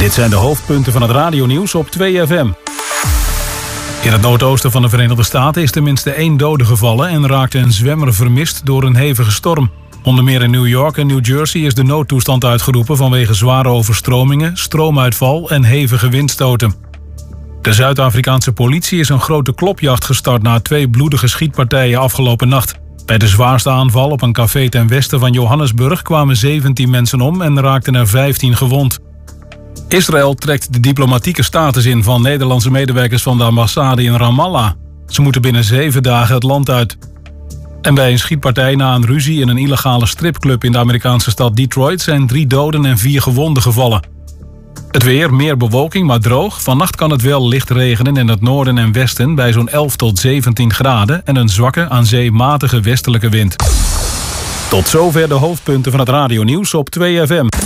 Dit zijn de hoofdpunten van het radionieuws op 2FM. In het noordoosten van de Verenigde Staten is tenminste 1 dode gevallen en raakte een zwemmer vermist door een hevige storm. Onder meer in New York en New Jersey is de noodtoestand uitgeroepen vanwege zware overstromingen, stroomuitval en hevige windstoten. De Zuid-Afrikaanse politie is een grote klopjacht gestart na 2 bloedige schietpartijen afgelopen nacht. Bij de zwaarste aanval op een café ten westen van Johannesburg kwamen 17 mensen om en raakten er 15 gewond. Israël trekt de diplomatieke status in van Nederlandse medewerkers van de ambassade in Ramallah. Ze moeten binnen 7 dagen het land uit. En bij een schietpartij na een ruzie in een illegale stripclub in de Amerikaanse stad Detroit zijn 3 doden en 4 gewonden gevallen. Het weer, meer bewolking, maar droog. Vannacht kan het wel licht regenen in het noorden en westen bij zo'n 11 tot 17 graden en een zwakke, aan zee matige westelijke wind. Tot zover de hoofdpunten van het radionieuws op 2FM.